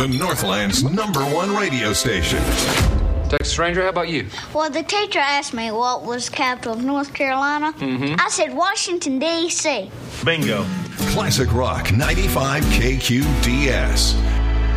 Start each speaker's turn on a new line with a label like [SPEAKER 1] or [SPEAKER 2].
[SPEAKER 1] the Northland's #1 radio station.
[SPEAKER 2] Texas Stranger, how about you?
[SPEAKER 3] Well, the teacher asked me what was the capital of North Carolina. I said Washington, D.C.
[SPEAKER 4] Bingo.
[SPEAKER 1] Classic Rock 95 KQDS.